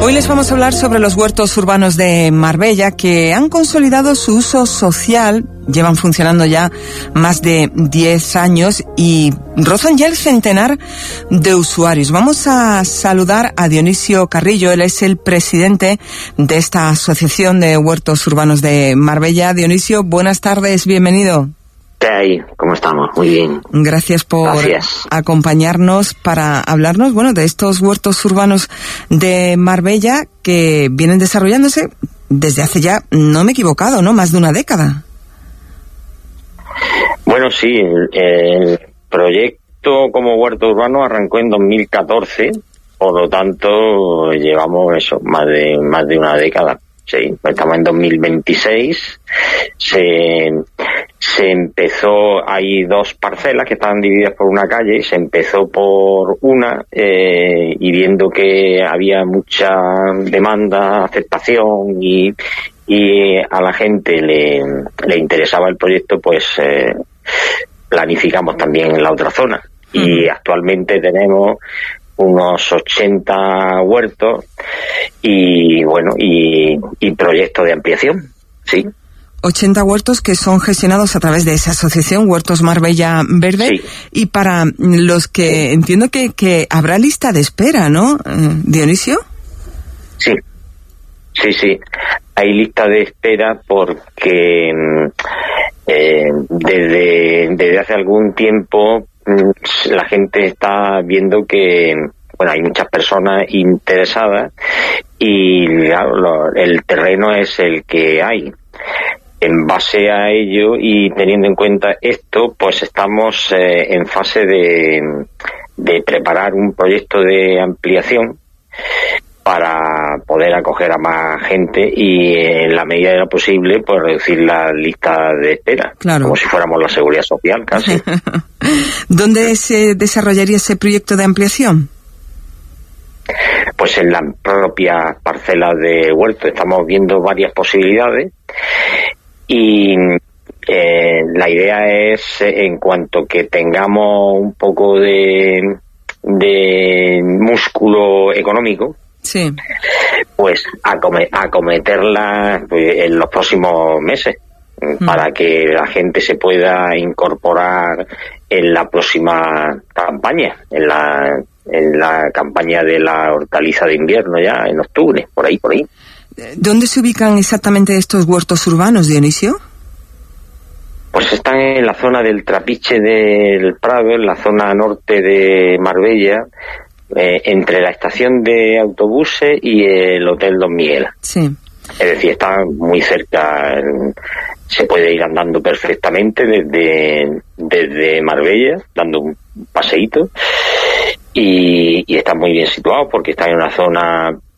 Hoy les vamos a hablar sobre los huertos urbanos de Marbella, que han consolidado su uso social, llevan funcionando ya más de 10 años y rozan ya el centenar de usuarios. Vamos a saludar a Dionisio Carrillo, él es el presidente de esta Asociación de Huertos Urbanos de Marbella. Dionisio, buenas tardes, bienvenido. ¿Qué hay? ¿Cómo estamos? Muy bien. Gracias por acompañarnos para hablarnos, de estos huertos urbanos de Marbella que vienen desarrollándose desde hace ya, no me he equivocado, ¿no? Más de una década. Bueno, sí, el proyecto como huerto urbano arrancó en 2014, por lo tanto llevamos más de una década. Sí, estamos en 2026, se empezó, hay dos parcelas que estaban divididas por una calle, se empezó por una y viendo que había mucha demanda, aceptación y a la gente le interesaba el proyecto, pues planificamos también en la otra zona. Y actualmente tenemos unos 80 huertos y proyectos de ampliación, sí. 80 huertos que son gestionados a través de esa asociación, Huertos Marbella Verde, sí. Y para los que entiendo que habrá lista de espera, ¿no, Dionisio? Sí, hay lista de espera porque desde hace algún tiempo la gente está viendo que hay muchas personas interesadas y claro, el terreno es el que hay. En base a ello y teniendo en cuenta esto, pues estamos en fase de preparar un proyecto de ampliación para poder acoger a más gente y en la medida de lo posible pues reducir la lista de espera, claro. Como si fuéramos la seguridad social casi. ¿Dónde se desarrollaría ese proyecto de ampliación? Pues en la propia parcela de huerto. Estamos viendo varias posibilidades y la idea es, en cuanto que tengamos un poco de músculo económico, sí, pues acometerla en los próximos meses, para que la gente se pueda incorporar en la próxima campaña, en la campaña de la hortaliza de invierno, ya en octubre, por ahí. ¿Dónde se ubican exactamente estos huertos urbanos, Dionisio? Pues están en la zona del Trapiche del Prado, en la zona norte de Marbella, entre la estación de autobuses y el Hotel Don Miguel. Sí. Es decir, está muy cerca, se puede ir andando perfectamente desde Marbella, dando un paseíto, y está muy bien situado porque está en una zona